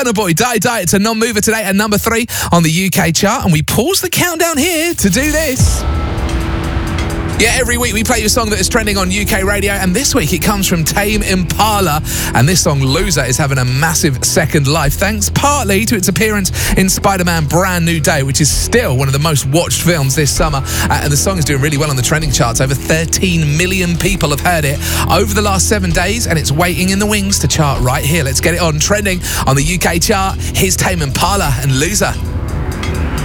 Burna Boy, Die Die. It's a non-mover today at number 3 on the UK chart. And we pause the countdown here to do this. Yeah, every week we play you a song that is trending on UK radio, and this week it comes from Tame Impala, and this song, Loser, is having a massive second life, thanks partly to its appearance in Spider-Man Brand New Day, which is still one of the most watched films this summer, and the song is doing really well on the trending charts. Over 13 million people have heard it over the last 7 days, and it's waiting in the wings to chart right here. Let's get it on, trending on the UK chart. Here's Tame Impala and Loser.